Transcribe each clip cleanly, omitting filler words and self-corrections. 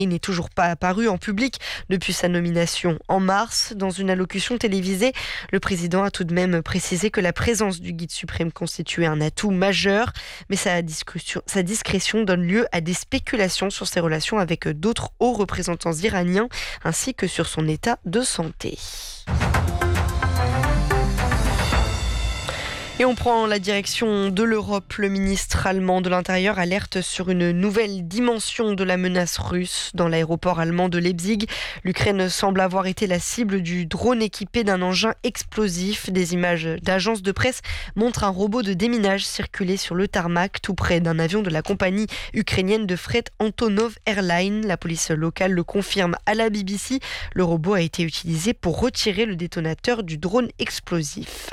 Il n'est toujours pas apparu en public depuis sa nomination en mars. Dans une allocution télévisée, le président a tout de même précisé que la présence du guide suprême constituait un atout majeur, mais sa discrétion donne lieu à des spéculations sur ses relations avec d'autres hauts représentants iraniens, ainsi que sur son état de santé. Et on prend la direction de l'Europe. Le ministre allemand de l'Intérieur alerte sur une nouvelle dimension de la menace russe. Dans l'aéroport allemand de Leipzig, l'Ukraine semble avoir été la cible du drone équipé d'un engin explosif. Des images d'agences de presse montrent un robot de déminage circuler sur le tarmac tout près d'un avion de la compagnie ukrainienne de fret Antonov Airlines. La police locale le confirme à la BBC. Le robot a été utilisé pour retirer le détonateur du drone explosif.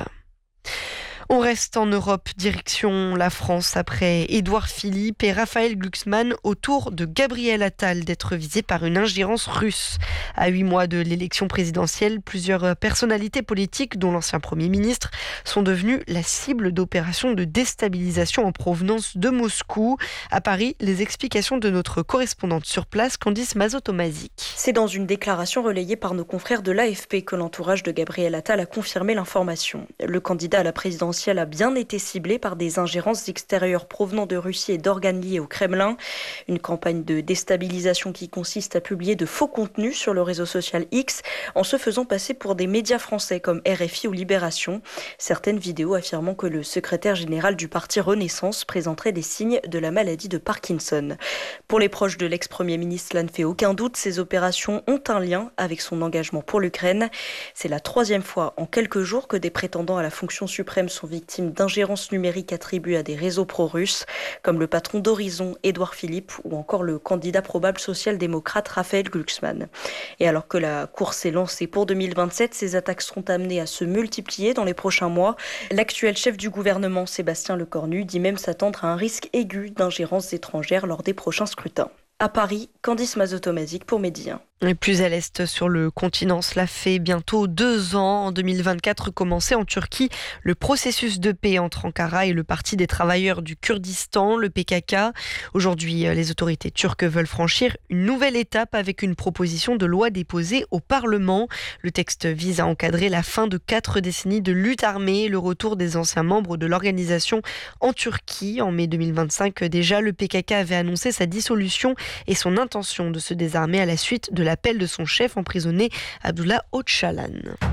On reste en Europe, direction la France, après Édouard Philippe et Raphaël Glucksmann, au tour de Gabriel Attal d'être visé par une ingérence russe. À 8 mois de l'élection présidentielle, plusieurs personnalités politiques, dont l'ancien Premier ministre, sont devenues la cible d'opérations de déstabilisation en provenance de Moscou. À Paris, les explications de notre correspondante sur place, Candice Mazotomazik. C'est dans une déclaration relayée par nos confrères de l'AFP que l'entourage de Gabriel Attal a confirmé l'information. Le candidat à la présidentielle a bien été ciblé par des ingérences extérieures provenant de Russie et d'organes liés au Kremlin. Une campagne de déstabilisation qui consiste à publier de faux contenus sur le réseau social X en se faisant passer pour des médias français comme RFI ou Libération. Certaines vidéos affirmant que le secrétaire général du parti Renaissance présenterait des signes de la maladie de Parkinson. Pour les proches de l'ex-premier ministre, cela ne fait aucun doute, ces opérations ont un lien avec son engagement pour l'Ukraine. C'est la 3e fois en quelques jours que des prétendants à la fonction suprême sont victimes d'ingérences numériques attribuées à des réseaux pro-russes, comme le patron d'Horizon, Édouard Philippe, ou encore le candidat probable social-démocrate Raphaël Glucksmann. Et alors que la course est lancée pour 2027, ces attaques seront amenées à se multiplier dans les prochains mois. L'actuel chef du gouvernement, Sébastien Lecornu, dit même s'attendre à un risque aigu d'ingérences étrangères lors des prochains scrutins. À Paris, Candice Mazotomazik pour Midi 1. Et plus à l'est sur le continent, cela fait bientôt 2 ans. En 2024 commençait en Turquie le processus de paix entre Ankara et le Parti des travailleurs du Kurdistan, le PKK. Aujourd'hui, les autorités turques veulent franchir une nouvelle étape avec une proposition de loi déposée au Parlement. Le texte vise à encadrer la fin de 4 décennies de lutte armée et le retour des anciens membres de l'organisation en Turquie. En mai 2025 déjà, le PKK avait annoncé sa dissolution et son intention de se désarmer à la suite de l'appel de son chef emprisonné, Abdullah Öcalan.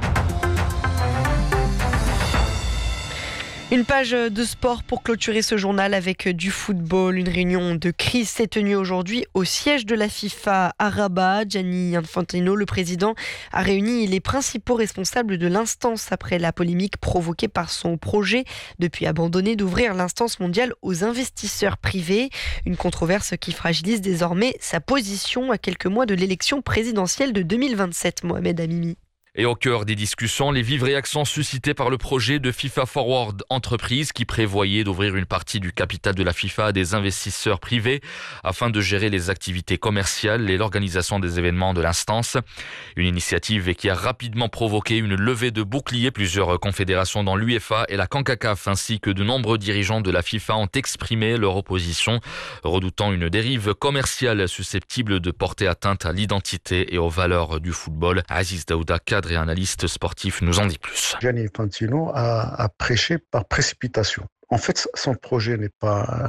Une page de sport pour clôturer ce journal avec du football. Une réunion de crise s'est tenue aujourd'hui au siège de la FIFA à Rabat. Gianni Infantino, le président, a réuni les principaux responsables de l'instance après la polémique provoquée par son projet depuis abandonné d'ouvrir l'instance mondiale aux investisseurs privés. Une controverse qui fragilise désormais sa position à quelques mois de l'élection présidentielle de 2027. Mohamed Amimi. Et au cœur des discussions, les vives réactions suscitées par le projet de FIFA Forward Entreprise qui prévoyait d'ouvrir une partie du capital de la FIFA à des investisseurs privés afin de gérer les activités commerciales et l'organisation des événements de l'instance. Une initiative qui a rapidement provoqué une levée de boucliers. Plusieurs confédérations dans l'UEFA et la CONCACAF ainsi que de nombreux dirigeants de la FIFA ont exprimé leur opposition, redoutant une dérive commerciale susceptible de porter atteinte à l'identité et aux valeurs du football. Aziz Daouda, cadre et analyste sportif, nous en dit plus. Gianni Infantino a prêché par précipitation. En fait, son projet n'est pas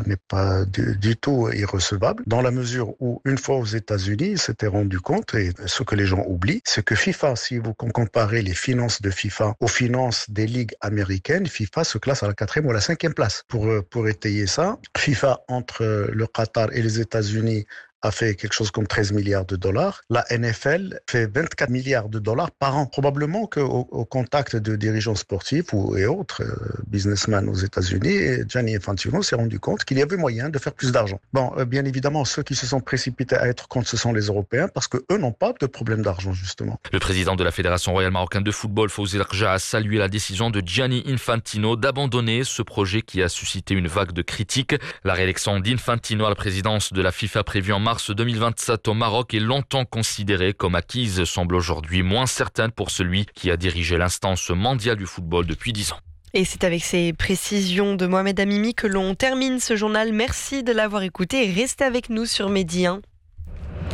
du tout irrecevable, dans la mesure où, une fois aux États-Unis, il s'était rendu compte, et ce que les gens oublient, c'est que FIFA, si vous comparez les finances de FIFA aux finances des ligues américaines, FIFA se classe à la 4e ou à la 5e place. Pour étayer ça, FIFA, entre le Qatar et les États-Unis, a fait quelque chose comme 13 milliards de dollars. La NFL fait 24 milliards de dollars par an. Probablement qu'au contact de dirigeants sportifs et autres businessmen aux États-Unis, Gianni Infantino s'est rendu compte qu'il y avait moyen de faire plus d'argent. Bon, bien évidemment, ceux qui se sont précipités à être contre, ce sont les Européens, parce qu'eux n'ont pas de problème d'argent, justement. Le président de la Fédération royale marocaine de football, Fawzi Larja, a salué la décision de Gianni Infantino d'abandonner ce projet qui a suscité une vague de critiques. La réélection d'Infantino à la présidence de la FIFA prévue en mars 2027 au Maroc est longtemps considérée comme acquise, semble aujourd'hui moins certaine pour celui qui a dirigé l'instance mondiale du football depuis 10 ans. Et c'est avec ces précisions de Mohamed Amimi que l'on termine ce journal. Merci de l'avoir écouté et restez avec nous sur Midi 1.